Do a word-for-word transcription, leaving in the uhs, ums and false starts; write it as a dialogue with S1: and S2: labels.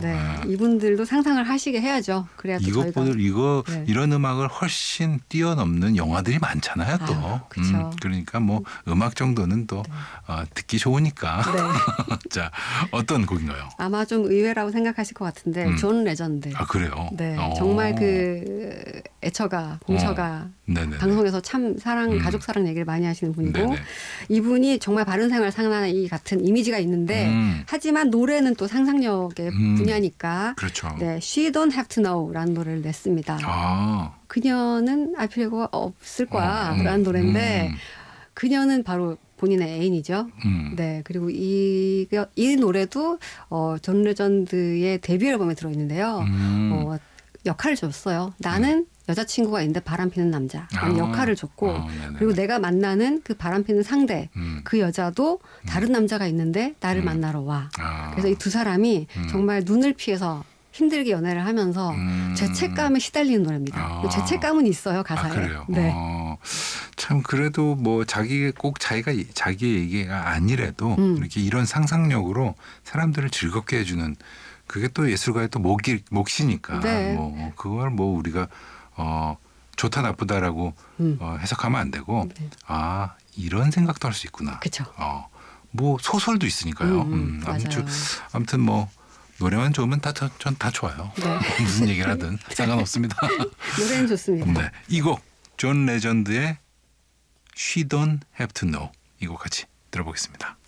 S1: 네,
S2: 아.
S1: 이분들도 상상을 하시게 해야죠. 그래야 또
S2: 이것보다
S1: 저희가
S2: 이거
S1: 네.
S2: 이런 음악을 훨씬 뛰어넘는 영화들이 많잖아요. 또
S1: 아유, 그쵸.
S2: 음, 그러니까 뭐 음악 정도는 또
S1: 네.
S2: 어, 듣기 좋으니까.
S1: 네.
S2: 자, 어떤 곡인가요?
S1: 아마 좀 의외라고 생각하실 것 같은데
S2: 음.
S1: 존 레전드.
S2: 아 그래요?
S1: 네,
S2: 어.
S1: 정말 그 애처가 공처가
S2: 네네네.
S1: 방송에서 참 사랑
S2: 음.
S1: 가족 사랑 얘기를 많이 하시는 분이고
S2: 네네.
S1: 이분이 정말 바른 생활 상나이 같은 이미지가 있는데
S2: 음.
S1: 하지만 노래는 또 상상력의
S2: 음.
S1: 분야니까
S2: 그렇죠.
S1: 네, She Don't Have to Know라는 노래를 냈습니다.
S2: 아.
S1: 그녀는 알 필요가 없을 거야
S2: 어, 음.
S1: 라는 노래인데
S2: 음.
S1: 그녀는 바로 본인의 애인이죠.
S2: 음.
S1: 네, 그리고 이, 이 노래도 어, 존 레전드의 데뷔 앨범에 들어있는데요.
S2: 음.
S1: 어, 역할을 줬어요. 나는 여자친구가 있는데 바람피는 남자. 라는
S2: 아.
S1: 역할을 줬고
S2: 어, 네네네.
S1: 그리고 내가 만나는 그 바람피는 상대
S2: 음.
S1: 그 여자도 다른 남자가 있는데 나를
S2: 음.
S1: 만나러 와.
S2: 아.
S1: 그래서 이 두 사람이
S2: 음.
S1: 정말 눈을 피해서 힘들게 연애를 하면서
S2: 음.
S1: 죄책감에 시달리는 노래입니다.
S2: 아.
S1: 죄책감은 있어요, 가사에.
S2: 아, 그래요?
S1: 네.
S2: 어, 참 그래도 뭐 자기 꼭 자기가 자기 얘기가 아니래도
S1: 음.
S2: 이렇게 이런 상상력으로 사람들을 즐겁게 해주는 그게 또 예술가의 또 몫이, 몫이니까
S1: 네.
S2: 뭐 그걸 뭐 우리가 어, 좋다 나쁘다라고
S1: 음.
S2: 어, 해석하면 안 되고
S1: 네.
S2: 아 이런 생각도 할 수 있구나.
S1: 그쵸.
S2: 어, 뭐 소설도 있으니까요.
S1: 음, 음,
S2: 음, 아무튼,
S1: 맞아요.
S2: 아무튼 뭐 노래만 좋으면 다 전 다 좋아요.
S1: 네.
S2: 무슨 얘기를 하든 상관없습니다.
S1: 노래는 좋습니다.
S2: 네, 이 곡 존 레전드의 She Don't Have to Know 이 곡 같이 들어보겠습니다.